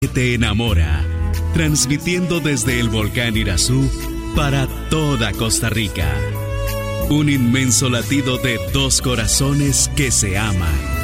te enamora, transmitiendo desde el volcán Irazú para toda Costa Rica. Un inmenso latido de dos corazones que se aman.